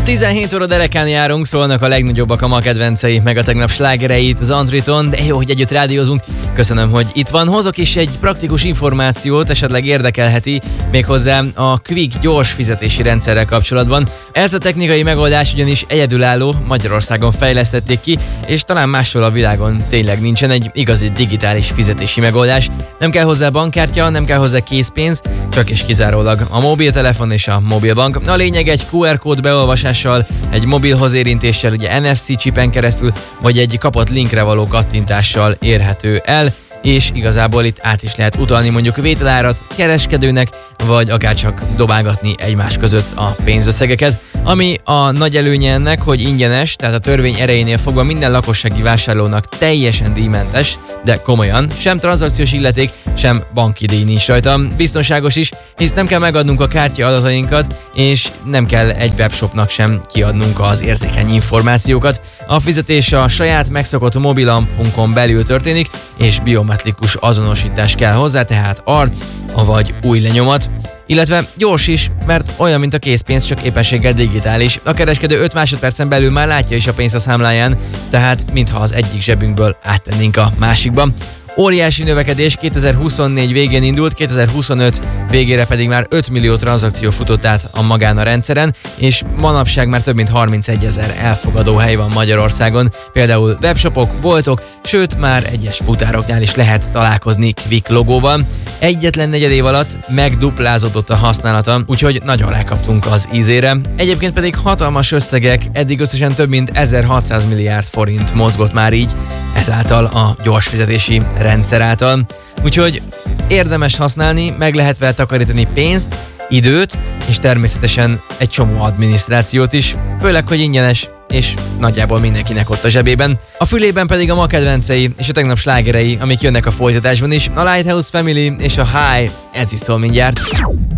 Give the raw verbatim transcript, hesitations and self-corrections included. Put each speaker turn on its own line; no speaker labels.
tizenhét óra derekán járunk, szólnak a legnagyobbak, a ma kedvencei, meg a tegnap slágereit az Antriton, de jó, hogy együtt rádiózunk. Köszönöm, hogy itt van. Hozok is egy praktikus információt, esetleg érdekelheti, méghozzá a Quick gyors fizetési rendszerrel kapcsolatban. Ez a technikai megoldás ugyanis egyedülálló, Magyarországon fejlesztették ki, és talán máshol a világon tényleg nincsen egy igazi digitális fizetési megoldás. Nem kell hozzá bankkártya, nem kell hozzá készpénz, csak és kizárólag a mobiltelefon és a mobilbank. A lényeg egy kú er kód beolvasással, egy mobilhoz érintéssel, ugye en ef cé csipen keresztül, vagy egy kapott linkre való kattintással érhető el, és igazából itt át is lehet utalni mondjuk vételárat kereskedőnek, vagy akárcsak dobálgatni egymás között a pénzösszegeket. Ami a nagy előnye ennek, hogy ingyenes, tehát a törvény erejénél fogva minden lakossági vásárlónak teljesen díjmentes, de komolyan, sem tranzakciós illeték, sem banki díj nincs rajta. Biztonságos is, hisz nem kell megadnunk a kártya adatainkat, és nem kell egy webshopnak sem kiadnunk az érzékeny információkat. A fizetés a saját megszokott mobilampunkon belül történik, és biometrikus azonosítás kell hozzá, tehát arc, vagy új lenyomat. Illetve gyors is, mert olyan, mint a készpénz, csak éppenséggel digitális. A kereskedő öt másodpercen belül már látja is a pénzt a számláján, tehát mintha az egyik zsebünkből áttennénk a másikba. Óriási növekedés, kétezer-huszonnégy végén indult, kétezer-huszonöt végére pedig már öt millió tranzakció futott át a magán a rendszeren, és manapság már több mint harmincegyezer elfogadó hely van Magyarországon, például webshopok, boltok, sőt már egyes futároknál is lehet találkozni Quick logóval. Egyetlen negyed év alatt megduplázódott a használata, úgyhogy nagyon rákaptunk az ízére. Egyébként pedig hatalmas összegek, eddig összesen több mint ezerhatszáz milliárd forint mozgott már így, ezáltal a gyors fizetési rendszer által. Úgyhogy érdemes használni, meg lehet vele takarítani pénzt, időt, és természetesen egy csomó adminisztrációt is, főleg, hogy ingyenes, és nagyjából mindenkinek ott a zsebében. A fülében pedig a ma kedvencei és a tegnap slágerei, amik jönnek a folytatásban is, a Lighthouse Family és a High, ez is szól mindjárt.